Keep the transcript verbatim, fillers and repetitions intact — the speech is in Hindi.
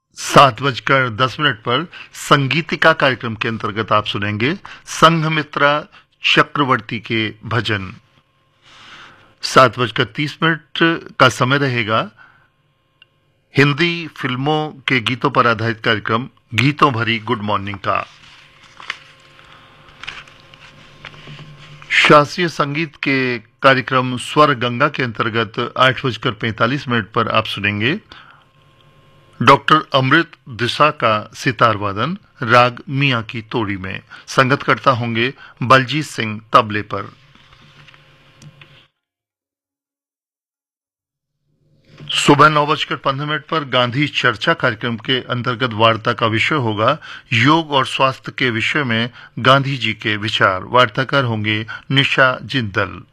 सात बजकर दस मिनट पर संगीतिका कार्यक्रम के अंतर्गत आप सुनेंगे संघमित्रा चक्रवर्ती के भजन। सात बजकर तीस मिनट का समय रहेगा हिंदी फिल्मों के गीतों पर आधारित कार्यक्रम गीतों भरी गुड मॉर्निंग का। शास्त्रीय संगीत के कार्यक्रम स्वर गंगा के अंतर्गत आठ बजकर पैंतालीस मिनट पर आप सुनेंगे डॉक्टर अमृत दिशा का सितार वादन राग मियां की तोड़ी में। संगतकर्ता होंगे बलजीत सिंह तबले पर। सुबह नौ बजकर पंद्रह मिनट पर गांधी चर्चा कार्यक्रम के अंतर्गत वार्ता का विषय होगा योग और स्वास्थ्य के विषय में गांधी जी के विचार। वार्ताकार होंगे निशा जिंदल।